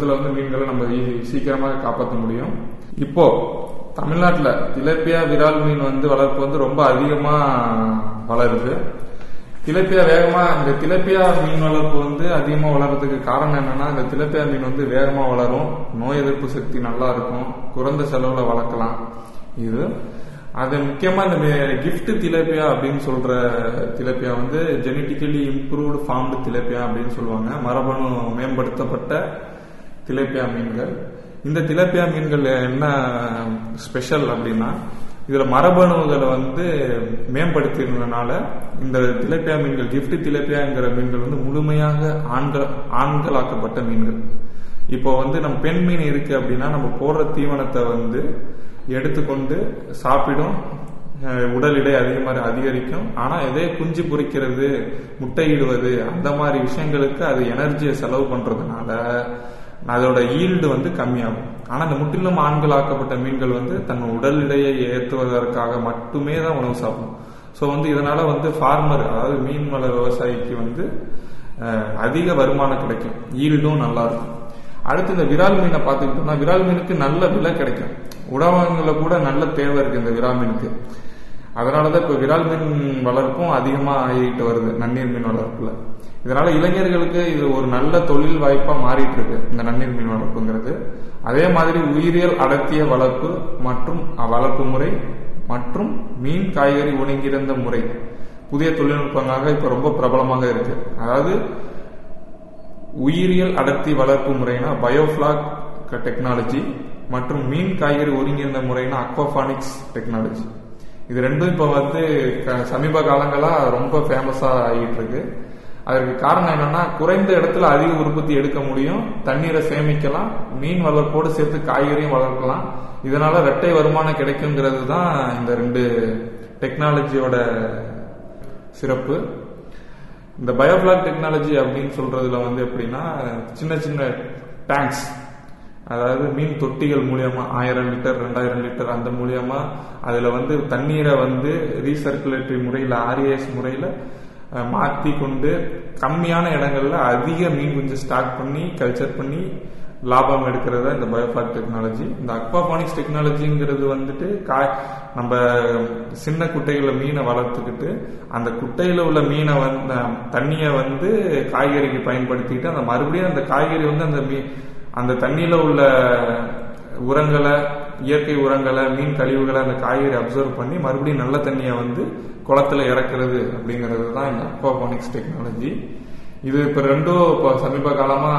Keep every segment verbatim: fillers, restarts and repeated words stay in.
வருஷத்துல வந்து மீன்களை நம்ம சீக்கிரமாக காப்பாற்ற முடியும். இப்போ தமிழ்நாட்டுல திலேப்பியா விரால் மீன் வந்து வளர்ப்பு வந்து ரொம்ப அதிகமா வளருது. திலேப்பியா வேகமா இந்த திலேப்பியா மீன் வளர்ப்பு வந்து அதிகமா வளர்றதுக்கு காரணம் என்னன்னா, இந்த திலேப்பியா மீன் வந்து வேகமா வளரும், நோய் எதிர்ப்பு சக்தி நல்லா இருக்கும், குறைந்த செலவுல வளர்க்கலாம். இது அது முக்கியமா இந்த கிஃப்ட் திலேப்பியா அப்படின்னு சொல்ற திலேப்பியா வந்து ஜெனட்டிக்கலி இம்ப்ரூவ்டு ஃபார்ம்டு திலேப்பியா அப்படின்னு சொல்லுவாங்க. மரபணு மேம்படுத்தப்பட்ட திலேப்பியா மீன்கள். இந்த திலேப்பியா மீன்கள் என்ன ஸ்பெஷல் அப்படின்னா, இதுல மரபணுகளை வந்து மேம்படுத்தினால இந்த திலேப்பியா மீன்கள் கிஃப்ட் திலேப்பியாங்கிற மீன்கள் வந்து முழுமையாக ஆண்கள் ஆண்களாக்கப்பட்ட மீன்கள். இப்போ வந்து நம்ம பெண் மீன் இருக்கு அப்படின்னா நம்ம போடுற தீவனத்தை வந்து எடுத்துக்கொண்டு சாப்பிடும், உடல் எடை அதிகமாக அதிகரிக்கும். ஆனா இதே குஞ்சு பொரிக்கிறது, முட்டையிடுவது அந்த மாதிரி விஷயங்களுக்கு அது எனர்ஜியை செலவு பண்றதுனால அதோட ஈல்டு வந்து கம்மியாகும். ஆனா இந்த முற்றிலும் ஆண்களாக்கப்பட்ட மீன்கள் வந்து தன் உடல் எடையை ஏற்றுவதற்காக மட்டுமே தான் உணவு சாப்பிடும். ஸோ வந்து இதனால வந்து ஃபார்மர், அதாவது மீன் வள விவசாயிக்கு வந்து அதிக வருமானம் கிடைக்கும், ஈல்டும் நல்லா இருக்கும். அடுத்து இந்த விரால் மீனை பார்த்துக்கிட்டோம்னா விரால் மீனுக்கு நல்ல விலை கிடைக்கும். உணவகங்கள்ல கூட நல்ல தேவை இருக்கு இந்த விரால் மீனுக்கு. அதனாலதான் இப்ப விரால் மீன் வளர்ப்பும் அதிகமா ஆகிட்டு வருது நன்னீர் மீன் வளர்ப்புல. இதனால இளைஞர்களுக்கு இது ஒரு நல்ல தொழில் வாய்ப்பா மாறிட்டு இருக்கு இந்த நன்னீர் மீன் வளர்ப்புங்கிறது. அதே மாதிரி உயிரியல் அடர்த்திய வளர்ப்பு மற்றும் வளர்ப்பு முறை மற்றும் மீன் காய்கறி ஒருங்கிணைந்த முறை புதிய தொழில்நுட்பங்களாக இப்ப ரொம்ப பிரபலமாக இருக்கு. அதாவது உயிரியல் அடர்த்தி வளர்ப்பு முறைனா பயோஃபிளாக் டெக்னாலஜி மற்றும் மீன் காய்கறி ஒருங்கிணைந்த முறைனா அக்வாபானிக்ஸ் டெக்னாலஜி. இது ரெண்டும் இப்ப வந்து சமீப காலங்களா ரொம்ப ஃபேமஸா ஆகிட்டு இருக்கு. அதற்கு காரணம் என்னன்னா, குறைந்த இடத்துல அதிக உற்பத்தி எடுக்க முடியும், தண்ணீரை சேமிக்கலாம், மீன் வளர்ப்போடு சேர்த்து காய்கறியும் வளர்க்கலாம். இதனால இரட்டை வருமானம் கிடைக்குங்கிறது தான் இந்த ரெண்டு டெக்னாலஜியோட சிறப்பு. இந்த பயோஃபிளாக் டெக்னாலஜி அப்படின்னு சொல்றதுல வந்து எப்படின்னா, சின்ன சின்ன டேங்க்ஸ், அதாவது மீன் தொட்டிகள் மூலியமா ஆயிரம் லிட்டர் ரெண்டாயிரம் லிட்டர் அந்த மூலியமா அதுல வந்து தண்ணீரை வந்து ரீசர்குலேட்டரி முறையில ஆர்ஏஎஸ் முறையில மாற்றி கொண்டு கம்மியான இடங்கள்ல அதிக மீன் குஞ்சு ஸ்டாக் பண்ணி கல்ச்சர் பண்ணி லாபம் எடுக்கிறது இந்த பயோஃபிளாக் டெக்னாலஜி. இந்த அக்வாபானிக்ஸ் டெக்னாலஜிங்கிறது வந்துட்டு நம்ம சின்ன குட்டைகள மீனை வளர்த்துக்கிட்டு அந்த குட்டையில உள்ள மீனை வந்து தண்ணியை வந்து காய்கறிக்கு பயன்படுத்திட்டு அந்த மறுபடியும் அந்த காய்கறி வந்து அந்த மீ அந்த தண்ணியில உள்ள உரங்களை, இயற்கை உரங்களை, மீன் கழிவுகளை அந்த காய்கறி அப்சர்வ் பண்ணி மறுபடியும் நல்ல தண்ணியை வந்து குளத்துல இறக்குறது அப்படிங்கிறது தான் இந்த அக்வாபானிக்ஸ் டெக்னாலஜி. இது இப்ப ரெண்டும் இப்போ சமீப காலமா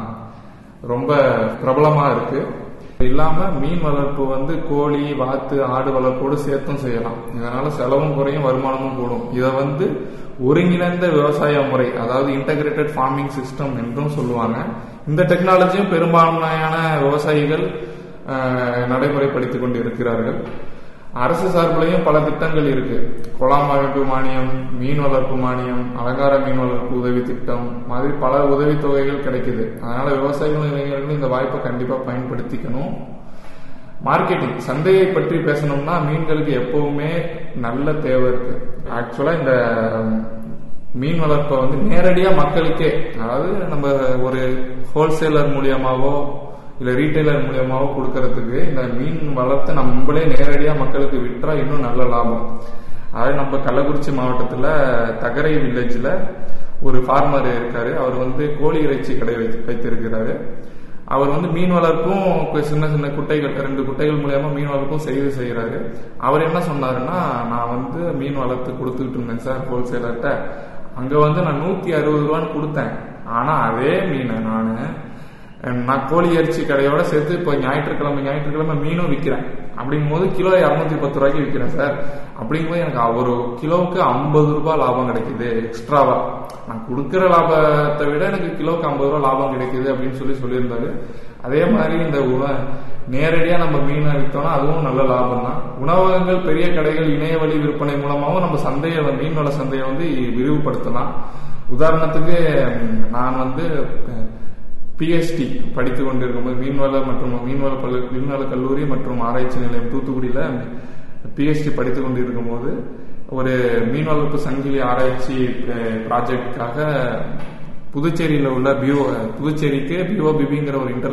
ரொம்ப பிரபலமா இருக்கு. இல்லாம மீன் வளர்ப்பு வந்து கோழி, வாத்து, ஆடு வளர்ப்போடு சேர்த்தும் செய்யலாம். இதனால செலவும் குறையும், வருமானமும் கூடும். இதை வந்து ஒருங்கிணைந்த விவசாய முறை, அதாவது இன்டகிரேட்டட் ஃபார்மிங் சிஸ்டம் என்றும் சொல்லுவாங்க. இந்த டெக்னாலஜியும் பெரும்பான்மையான விவசாயிகள் நடைமுறைப்படுத்திக் கொண்டு இருக்கிறார்கள். அரசு சார்பிலையும் பல திட்டங்கள் இருக்கு. குழாம் அமைப்பு மானியம், மீன் வளர்ப்பு மானியம், அலங்கார மீன் வளர்ப்பு உதவி திட்டம் மாதிரி பல உதவி தொகைகள் கிடைக்குது. அதனால விவசாயிகளும் இளைஞர்களும் இந்த வாய்ப்பை கண்டிப்பா பயன்படுத்திக்கணும். மார்க்கெட்டிங், சந்தையை பற்றி பேசணும்னா மீன்களுக்கு எப்பவுமே நல்ல தேவை இருக்கு. ஆக்சுவலா இந்த மீன் வளர்ப்பை வந்து நேரடியா மக்களுக்கே, அதாவது நம்ம ஒரு ஹோல்சேலர் மூலியமாவோ இல்ல ரீட்டைலர் மூலியமாவோ கொடுக்கறதுக்கு இந்த மீன் வளர்த்து நம்மளே நேரடியா மக்களுக்கு விற்றா இன்னும் நல்ல லாபம். அதாவது நம்ம கள்ளக்குறிச்சி மாவட்டத்துல தகரை வில்லேஜ்ல ஒரு ஃபார்மர் இருக்காரு. அவர் வந்து கோழி இறைச்சி கடை வைத்திருக்கிறாரு. அவர் வந்து மீன் வளர்ப்பும் சின்ன சின்ன குட்டைகள், ரெண்டு குட்டைகள் மூலியமா மீன் வளர்ப்பும் செய்து செய்யறாரு. அவர் என்ன சொன்னாருன்னா, நான் வந்து மீன் வளர்த்து கொடுத்துட்டு இருந்தேன் சார் ஹோல்சேலர்கிட்ட. அங்க வந்து நான் நூத்தி அறுபது ரூபான்னு கொடுத்தேன். ஆனா அதே மீனை நானு நான் கோழி இறைச்சி கடையோட சேர்த்து இப்போ ஞாயிற்றுக்கிழமை ஞாயிற்றுக்கிழமை மீனும் விற்கிறேன். அப்படிங்கும் போது கிலோ இருநூத்தி பத்து ரூபாய்க்கு விற்கிறேன் சார். அப்படிங்கும்போது எனக்கு ஒரு கிலோவுக்கு ஐம்பது ரூபாய் லாபம் கிடைக்குது எக்ஸ்ட்ராவா. நான் கொடுக்கிற லாபத்தை விட எனக்கு கிலோவுக்கு ஐம்பது ரூபாய் லாபம் கிடைக்குது அப்படின்னு சொல்லி சொல்லியிருந்தாரு. அதே மாதிரி இந்த நேரடியா நம்ம மீனை விற்றோம்னா அதுவும் நல்ல லாபம் தான். உணவகங்கள், பெரிய கடைகள், இணைய வழி விற்பனை மூலமாகவும் நம்ம சந்தையை, மீன்வள சந்தையை வந்து விரிவுபடுத்தலாம். உதாரணத்துக்கு நான் வந்து பிஎஸ்டி படித்துக் கொண்டிருக்கும்போது மீன்வள மற்றும் மீன்வள மீன்வள கல்லூரி மற்றும் ஆராய்ச்சி நிலையம் தூத்துக்குடியில பிஎஸ்டி படித்துக் கொண்டிருக்கும் போது ஒரு மீன் வளர்ப்பு சங்கிலி ஆராய்ச்சி ப்ராஜெக்டுக்காக புதுச்சேரியில உள்ள பிஓ புதுச்சேரிக்கு பிஓபிபிங்கிற ஒரு இன்டர்